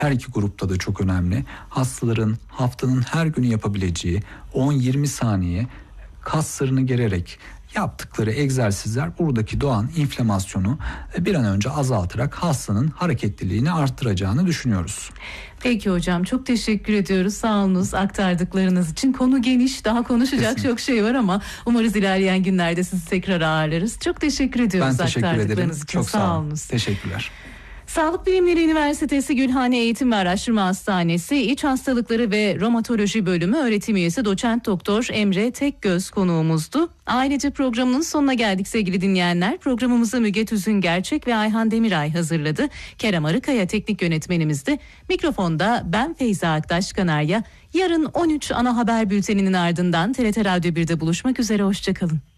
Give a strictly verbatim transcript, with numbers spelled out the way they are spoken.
her iki grupta da çok önemli. Hastaların haftanın her günü yapabileceği on yirmi saniye kaslarını gererek yaptıkları egzersizler buradaki doğan inflamasyonu bir an önce azaltarak hastanın hareketliliğini arttıracağını düşünüyoruz. Peki hocam, çok teşekkür ediyoruz. Sağ olunuz aktardıklarınız için. Konu geniş, daha konuşacak Kesinlikle. çok şey var ama umarız ilerleyen günlerde sizi tekrar ağırlarız. Çok teşekkür ediyoruz ben teşekkür aktardıklarınız ederim. için. Çok sağ olun. olunuz. Teşekkürler. Sağlık Bilimleri Üniversitesi Gülhane Eğitim ve Araştırma Hastanesi İç Hastalıkları ve Romatoloji Bölümü öğretim üyesi doçent doktor Emre Tekgöz konuğumuzdu. Ailece programının sonuna geldik sevgili dinleyenler. Programımızı Müge Tüzün Gerçek ve Ayhan Demiray hazırladı. Kerem Arıkaya teknik yönetmenimizdi. Mikrofonda ben Feyza Aktaş Kanarya. Yarın on üç ana haber bülteninin ardından T R T Radyo birde buluşmak üzere. Hoşçakalın.